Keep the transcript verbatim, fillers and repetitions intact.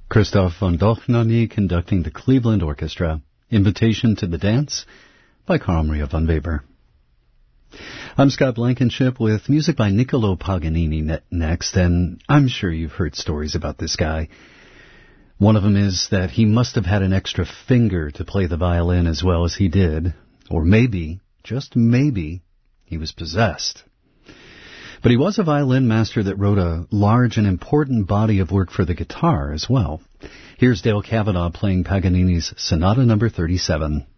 Christoph von Dohnanyi conducting the Cleveland Orchestra. Invitation to the Dance by Carl Maria von Weber. I'm Scott Blankenship with music by Niccolo Paganini ne- next, and I'm sure you've heard stories about this guy. One of them is that he must have had an extra finger to play the violin as well as he did, or maybe, just maybe, he was possessed. But he was a violin master that wrote a large and important body of work for the guitar as well. Here's Dale Cavanaugh playing Paganini's Sonata number thirty-seven.